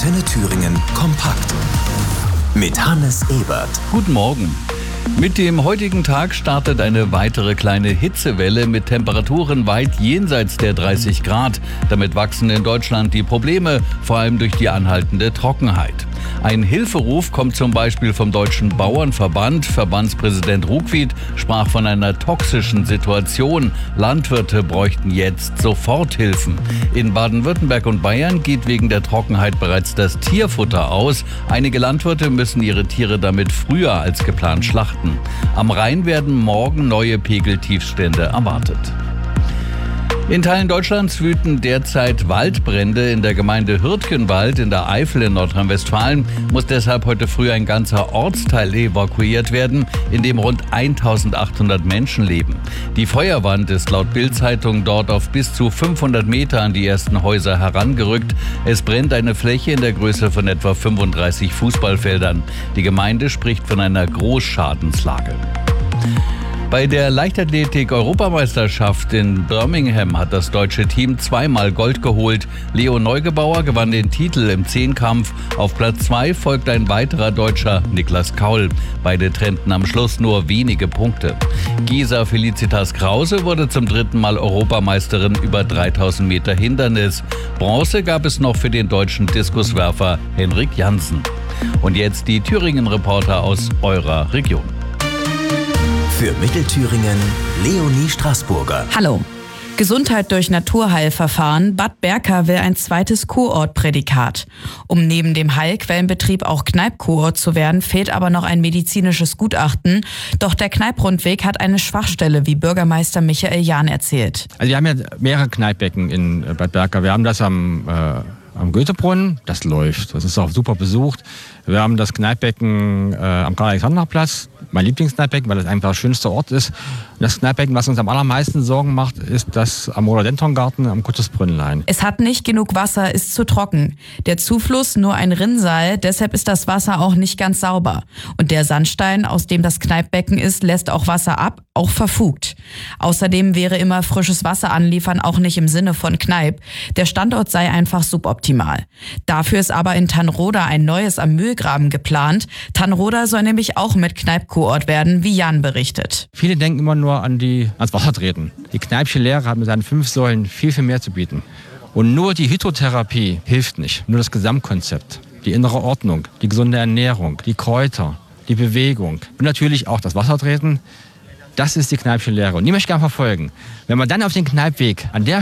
Antenne Thüringen kompakt. Mit Hannes Ebert. Guten Morgen. Mit dem heutigen Tag startet eine weitere kleine Hitzewelle mit Temperaturen weit jenseits der 30 Grad. Damit wachsen in Deutschland die Probleme, vor allem durch die anhaltende Trockenheit. Ein Hilferuf kommt zum Beispiel vom Deutschen Bauernverband. Verbandspräsident Ruckwied sprach von einer toxischen Situation. Landwirte bräuchten jetzt Soforthilfen. In Baden-Württemberg und Bayern geht wegen der Trockenheit bereits das Tierfutter aus. Einige Landwirte müssen ihre Tiere damit früher als geplant schlachten. Am Rhein werden morgen neue Pegeltiefstände erwartet. In Teilen Deutschlands wüten derzeit Waldbrände. In der Gemeinde Hürtgenwald in der Eifel in Nordrhein-Westfalen muss deshalb heute früh ein ganzer Ortsteil evakuiert werden, in dem rund 1800 Menschen leben. Die Feuerwand ist laut Bild-Zeitung dort auf bis zu 500 Meter an die ersten Häuser herangerückt. Es brennt eine Fläche in der Größe von etwa 35 Fußballfeldern. Die Gemeinde spricht von einer Großschadenslage. Bei der Leichtathletik-Europameisterschaft in Birmingham hat das deutsche Team zweimal Gold geholt. Leo Neugebauer gewann den Titel im Zehnkampf. Auf Platz 2 folgt ein weiterer Deutscher, Niklas Kaul. Beide trennten am Schluss nur wenige Punkte. Gesa Felicitas Krause wurde zum dritten Mal Europameisterin über 3000 Meter Hindernis. Bronze gab es noch für den deutschen Diskuswerfer Henrik Jansen. Und jetzt die Thüringen-Reporter aus eurer Region. Für Mittelthüringen Leonie Straßburger. Hallo. Gesundheit durch Naturheilverfahren. Bad Berka will ein zweites Kurortprädikat. Um neben dem Heilquellenbetrieb auch Kneipp-Kurort zu werden, fehlt aber noch ein medizinisches Gutachten. Doch der Kneipp-Rundweg hat eine Schwachstelle, wie Bürgermeister Michael Jahn erzählt. Also wir haben ja mehrere Kneippbecken in Bad Berka. Wir haben das am Goethebrunnen, das läuft. Das ist auch super besucht. Wir haben das Kneippbecken am Karl-Alexander-Platz, mein Lieblingskneippbecken, weil das einfach der schönste Ort ist. Und das Kneippbecken, was uns am allermeisten Sorgen macht, ist das am Rhododendrongarten am Kuttesbrünnlein. Es hat nicht genug Wasser, ist zu trocken. Der Zufluss nur ein Rinnsal, deshalb ist das Wasser auch nicht ganz sauber. Und der Sandstein, aus dem das Kneippbecken ist, lässt auch Wasser ab, auch verfugt. Außerdem wäre immer frisches Wasser anliefern auch nicht im Sinne von Kneipp. Der Standort sei einfach suboptimal. Dafür ist aber in Tannroda ein neues am Mühlgraben geplant. Tannroda soll nämlich auch mit Kneipp-Kurort werden, wie Jan berichtet. Viele denken immer nur ans Wassertreten. Die Kneippsche Lehre hat mit seinen 5 Säulen viel, viel mehr zu bieten. Und nur die Hydrotherapie hilft nicht. Nur das Gesamtkonzept, die innere Ordnung, die gesunde Ernährung, die Kräuter, die Bewegung und natürlich auch das Wassertreten. Das ist die Kneippsche Lehre. Und die möchte ich gerne verfolgen. Wenn man dann auf den Kneippweg an der